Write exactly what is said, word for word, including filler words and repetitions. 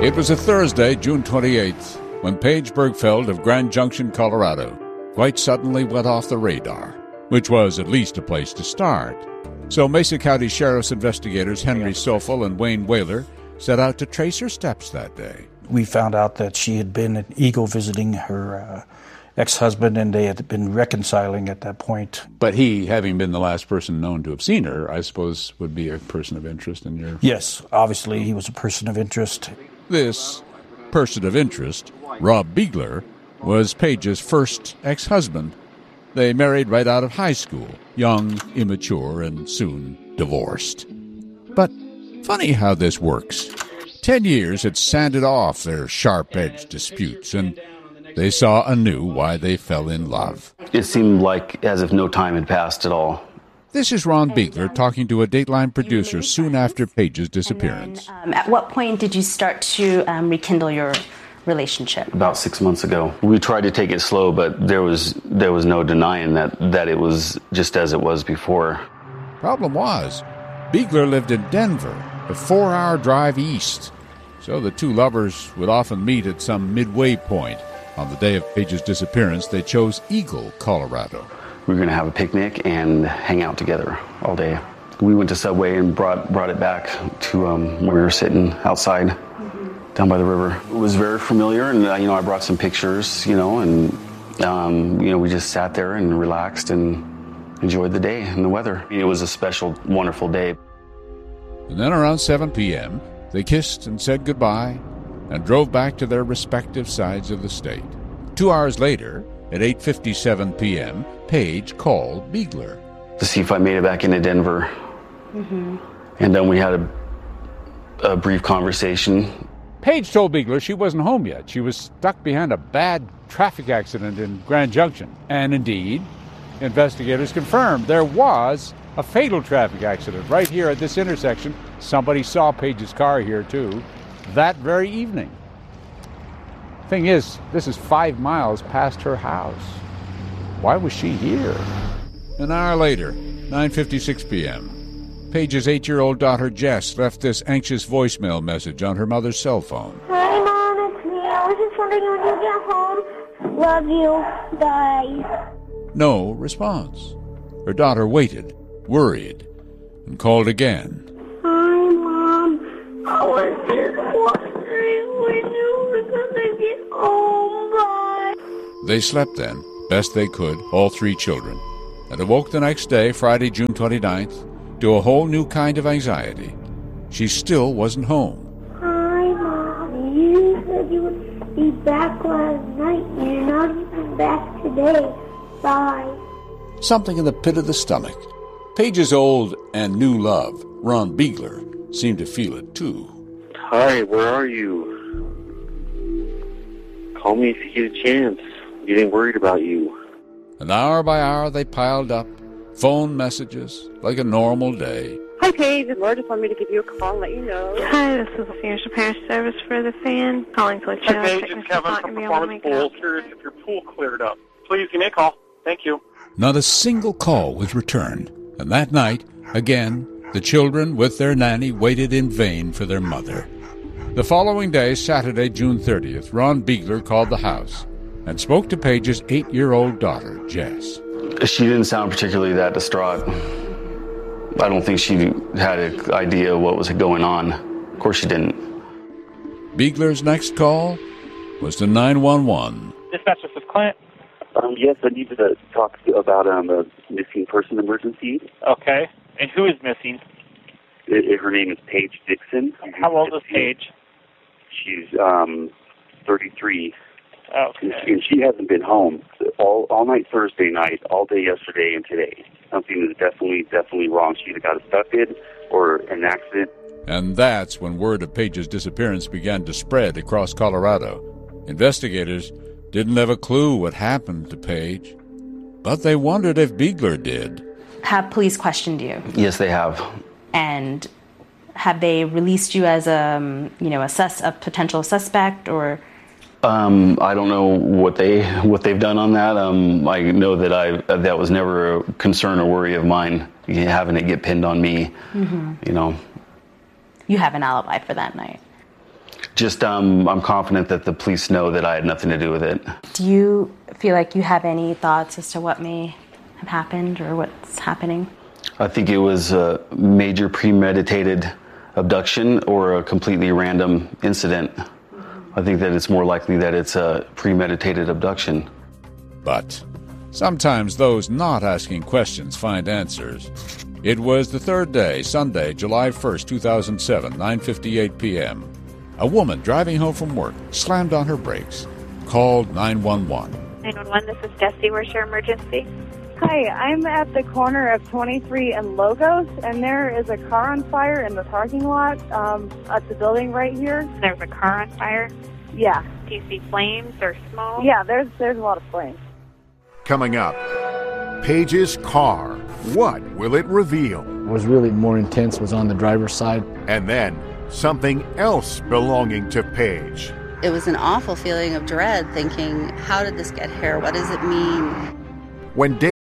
It was a Thursday, June twenty-eighth, when Paige Bergfeld of Grand Junction, Colorado, quite suddenly went off the radar, which was at least a place to start. So Mesa County Sheriff's investigators Henry Stoffel and Wayne Whaler set out to trace her steps that day. We found out that she had been at Eagle visiting her uh, ex-husband, and they had been reconciling at that point. But he, having been the last person known to have seen her, I suppose would be a person of interest in your... Yes, obviously he was a person of interest. This person of interest, Rob Beegler, was Paige's first ex-husband. They married right out of high school, young, immature, and soon divorced. But funny how this works. Ten years had sanded off their sharp-edged disputes, and they saw anew why they fell in love. It seemed like as if no time had passed at all. This is Ron Beegler talking to a Dateline producer soon after Paige's disappearance. Then, um, at what point did you start to um, rekindle your relationship? About six months ago. We tried to take it slow, but there was there was no denying that, that it was just as it was before. Problem was, Beegler lived in Denver, a four-hour drive east. So the two lovers would often meet at some midway point. On the day of Paige's disappearance, they chose Eagle, Colorado. We were going to have a picnic and hang out together all day. We went to Subway and brought brought it back to um, where we were sitting outside, mm-hmm. down by the river. It was very familiar, and uh, you know, I brought some pictures, you know, and um, you know, we just sat there and relaxed and enjoyed the day and the weather. It was a special, wonderful day. And then around seven p.m., they kissed and said goodbye and drove back to their respective sides of the state. Two hours later, at eight fifty-seven p.m., Paige called Beegler to see if I made it back into Denver. Mm-hmm. And then we had a, a brief conversation. Paige told Beegler she wasn't home yet. She was stuck behind a bad traffic accident in Grand Junction. And indeed, investigators confirmed there was a fatal traffic accident right here at this intersection. Somebody saw Paige's car here, too, that very evening. Thing is, this is five miles past her house. Why was she here? An hour later, nine fifty-six p.m., Paige's eight-year-old daughter Jess left this anxious voicemail message on her mother's cell phone. Hi, Mom, it's me. I was just wondering when you get home. Love you. Bye. No response. Her daughter waited, worried, and called again. Hi, Mom. I was just wondering when you were going to get home. Bye. They slept then, best they could, all three children, and awoke the next day, Friday, June twenty-ninth, to a whole new kind of anxiety. She still wasn't home. Hi, Mom. You said you would be back last night. You're not even back today. Bye. Something in the pit of the stomach. Paige's old and new love, Ron Beegler, seemed to feel it, too. Hi, where are you? Call me if you get a chance. I'm getting worried about you. And hour by hour they piled up, phone messages, like a normal day. Hi, Paige. Laura just wanted me to give you a call and let you know. Hi, this is the Phoenix Repair Service for the fan. Calling to let you know. Hi, Paige. It's Kevin from Performance Pools. Curious if your pool cleared up. Please give me a call. Thank you. Not a single call was returned. And that night, again, the children with their nanny waited in vain for their mother. The following day, Saturday, June thirtieth, Ron Beegler called the house and spoke to Paige's eight-year-old daughter, Jess. She didn't sound particularly that distraught. I don't think she had an idea what was going on. Of course she didn't. Beegler's next call was to nine one one. Dispatch, this is Clint. Um, yes, I need to talk about um, a missing person emergency. Okay. And who is missing? It, it, her name is Paige Dixon. How old is Paige? She's um, thirty-three. Okay. And, and she hasn't been home all all night Thursday night, all day yesterday, and today. Something is definitely, definitely wrong. She either got abducted or an accident. And that's when word of Paige's disappearance began to spread across Colorado. Investigators didn't have a clue what happened to Paige, but they wondered if Beegler did. Have police questioned you? Yes, they have. And have they released you as a, um, you know, a, sus- a potential suspect, or? Um, I don't know what they what they've done on that. Um, I know that I that was never a concern or worry of mine, having it get pinned on me. Mm-hmm. You know. You have an alibi for that night. Just, um, I'm confident that the police know that I had nothing to do with it. Do you feel like you have any thoughts as to what may have happened or what's happening? I think it was a major premeditated abduction or a completely random incident. I think that it's more likely that it's a premeditated abduction. But sometimes those not asking questions find answers. It was the third day, Sunday, July first, two thousand seven, nine fifty-eight p.m. A woman driving home from work slammed on her brakes, called nine one one. nine one one, this is Desi. Where's your emergency? Hi, I'm at the corner of twenty-three and Logos, and there is a car on fire in the parking lot um, at the building right here. There's a car on fire? Yeah. Do you see flames or smoke? Yeah, there's there's a lot of flames. Coming up, Paige's car. What will it reveal? What was really more intense was on the driver's side. And then something else belonging to Paige. It was an awful feeling of dread, thinking, how did this get here? What does it mean? When